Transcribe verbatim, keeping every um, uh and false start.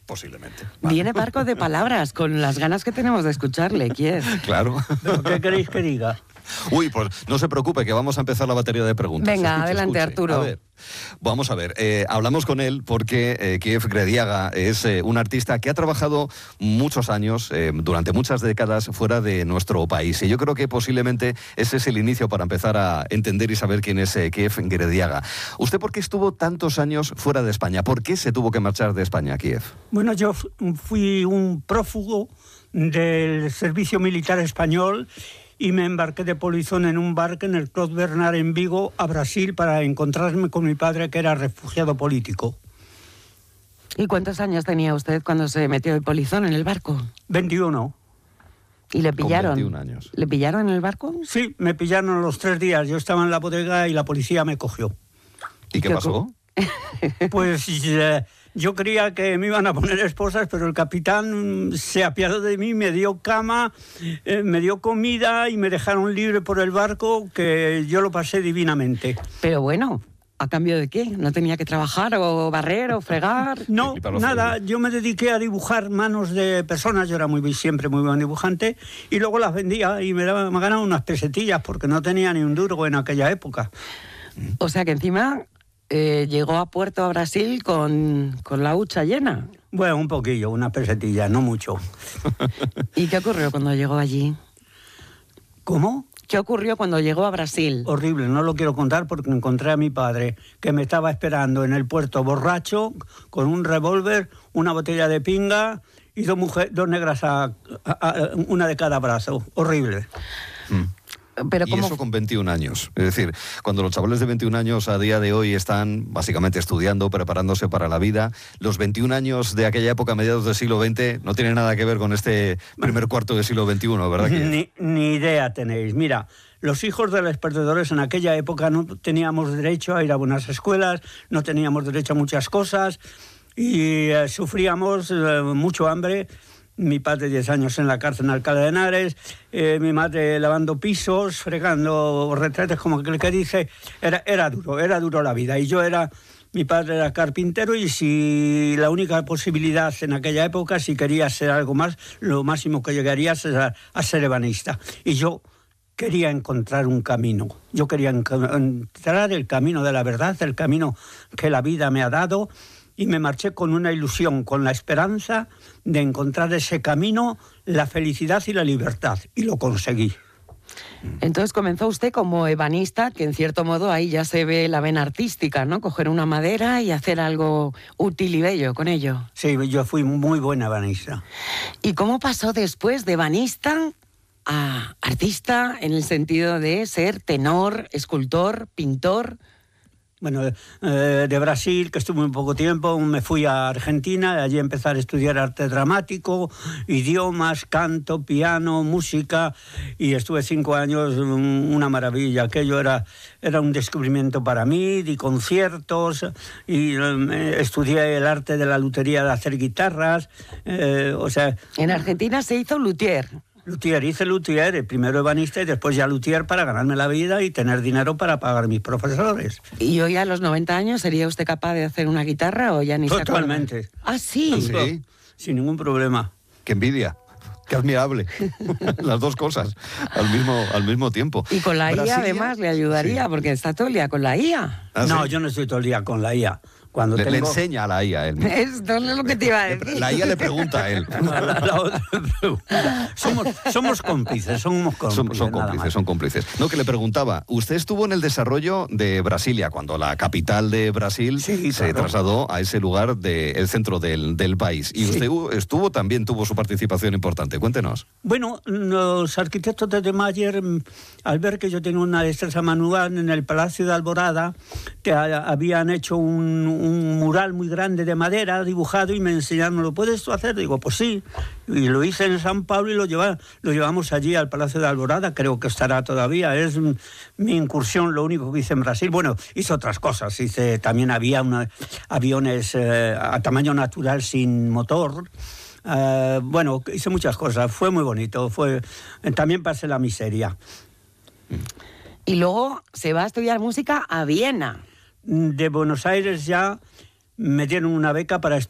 Posiblemente. Viene parco de palabras, con las ganas que tenemos de escucharle, Kiev. Claro. ¿Qué queréis que diga? Uy, pues no se preocupe, que vamos a empezar la batería de preguntas. Venga, Escuche, adelante, escuche. Arturo. A ver, vamos a ver, eh, hablamos con él porque eh, Kiev Grediaga es eh, un artista que ha trabajado muchos años, eh, durante muchas décadas, fuera de nuestro país. Y yo creo que posiblemente ese es el inicio para empezar a entender y saber quién es eh, Kiev Grediaga. ¿Usted por qué estuvo tantos años fuera de España? ¿Por qué se tuvo que marchar de España, Kiev? Bueno, yo fui un prófugo del servicio militar español y me embarqué de polizón en un barco en el Clos Bernard en Vigo, a Brasil, para encontrarme con mi padre, que era refugiado político. ¿Y cuántos años tenía usted cuando se metió de polizón en el barco? veintiuno. ¿Y le pillaron? Con veintiún años. ¿Le pillaron en el barco? Sí, me pillaron los tres días. Yo estaba en la bodega y la policía me cogió. ¿Y qué pasó? Pues eh, yo creía que me iban a poner esposas, pero el capitán se apiadó de mí, me dio cama, eh, me dio comida y me dejaron libre por el barco, que yo lo pasé divinamente. Pero bueno, ¿a cambio de qué? ¿No tenía que trabajar o barrer o fregar? No, nada, yo me dediqué a dibujar manos de personas, yo era muy siempre muy buen dibujante, y luego las vendía y me, daba, me ganaba unas pesetillas porque no tenía ni un duro en aquella época. O sea que encima eh, llegó a puerto, a Brasil, con, con la hucha llena. Bueno, un poquillo, una pesetilla, no mucho. ¿Y qué ocurrió cuando llegó allí? ¿Cómo? ¿Qué ocurrió cuando llegó a Brasil? Horrible, no lo quiero contar porque encontré a mi padre, que me estaba esperando en el puerto borracho, con un revólver, una botella de pinga y dos, mujeres, dos negras, a, a, a, una de cada brazo. Horrible. Mm. Pero y ¿cómo? eso con veintiún años. Es decir, cuando los chavales de veintiún años a día de hoy están básicamente estudiando, preparándose para la vida, los veintiún años de aquella época, mediados del siglo veinte, no tienen nada que ver con este primer cuarto del siglo veintiuno, ¿verdad? Ni, ni idea tenéis. Mira, los hijos de los perdedores en aquella época no teníamos derecho a ir a buenas escuelas, no teníamos derecho a muchas cosas y eh, sufríamos eh, mucho hambre. Mi padre diez años en la cárcel en Alcalá de Henares, eh, mi madre lavando pisos, fregando retretes, como aquel que dice, era, era duro, era duro la vida. Y yo era, mi padre era carpintero y si la única posibilidad en aquella época, si quería ser algo más, lo máximo que llegaría es a, a ser ebanista. Y yo quería encontrar un camino, yo quería encontrar el camino de la verdad, el camino que la vida me ha dado. Y me marché con una ilusión, con la esperanza de encontrar ese camino, la felicidad y la libertad. Y lo conseguí. Entonces comenzó usted como ebanista, que en cierto modo ahí ya se ve la vena artística, ¿no? Coger una madera y hacer algo útil y bello con ello. Sí, yo fui muy buena ebanista. ¿Y cómo pasó después de ebanista a artista, en el sentido de ser tenor, escultor, pintor? Bueno, eh, de Brasil, que estuve un poco tiempo, me fui a Argentina, allí empecé a estudiar arte dramático, idiomas, canto, piano, música, y estuve cinco años, una maravilla. Aquello era, era un descubrimiento para mí, di conciertos, y eh, estudié el arte de la lutería, de hacer guitarras, eh, o sea... En Argentina se hizo luthier. Luthier, hice luthier, primero ebanista y después ya luthier para ganarme la vida y tener dinero para pagar mis profesores. ¿Y hoy a los noventa años sería usted capaz de hacer una guitarra o ya ni se acuerda? Totalmente. ¿Ah, sí? ¿Sí? Sin ningún problema. ¡Qué envidia! ¡Qué admirable! Las dos cosas al mismo, al mismo tiempo. Y con la I A Brasilia, además le ayudaría, sí. porque está todo el día con la I A. ¿Ah, No, sí? yo no estoy todo el día con la I A. Cuando le, tengo... le enseña a la I A él mismo. Esto es lo que te iba a decir. La I A le pregunta a él. La, la otra pregunta. Somos, somos cómplices, somos cómplices. Son, son nada cómplices, más. son cómplices. No, que le preguntaba, usted estuvo en el desarrollo de Brasilia, cuando la capital de Brasil Sí, se claro. trasladó a ese lugar del centro del, del país. Y Sí. usted estuvo, también tuvo su participación importante. Cuéntenos. Bueno, los arquitectos de De Mayer, al ver que yo tenía una destreza manual en el Palacio de Alborada, que a, habían hecho un, un mural muy grande de madera dibujado y me enseñaron, ¿lo puedes tú hacer? Digo, pues sí. Y lo hice en San Pablo y lo, lleva, lo llevamos allí al Palacio de Alborada, creo que estará todavía. Es mi incursión, lo único que hice en Brasil. Bueno, hice otras cosas. Hice, también había una, aviones eh, a tamaño natural sin motor. Uh, bueno, hice muchas cosas, fue muy bonito, fue también pasé la miseria. Y luego se va a estudiar música a Viena. De Buenos Aires ya me dieron una beca para estudiar